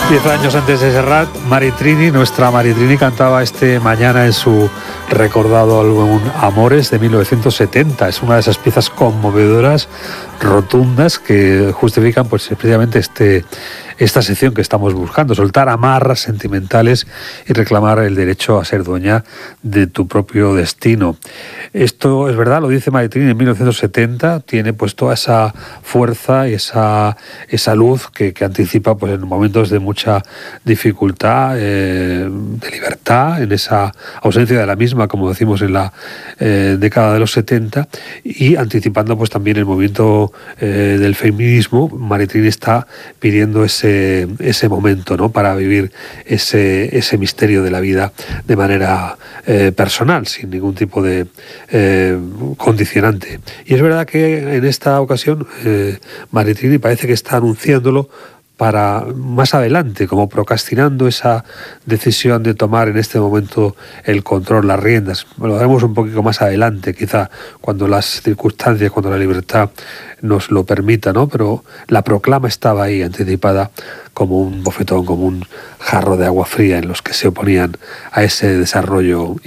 10 años antes de Serrat, Maritrini, nuestra Maritrini, cantaba este Mañana en su recordado álbum Amores de 1970. Es una de esas piezas conmovedoras, rotundas, que justifican pues precisamente esta sección que estamos buscando: soltar amarras sentimentales y reclamar el derecho a ser dueña de tu propio destino. Esto es verdad, lo dice Maritrini en 1970, tiene pues toda esa fuerza y esa luz que anticipa pues en momentos de mucha dificultad, de libertad, en esa ausencia de la misma, como decimos, en la década de los 70, y anticipando pues también el movimiento del feminismo. Maritrini está pidiendo ese momento, ¿no?, para vivir ese misterio de la vida de manera personal, sin ningún tipo de condicionante. Y es verdad que en esta ocasión Maritrini parece que está anunciándolo para más adelante, como procrastinando esa decisión de tomar en este momento el control, las riendas. Lo haremos un poquito más adelante, quizá cuando las circunstancias, cuando la libertad nos lo permita, ¿no? Pero la proclama estaba ahí, anticipada, como un bofetón, como un jarro de agua fría en los que se oponían a ese desarrollo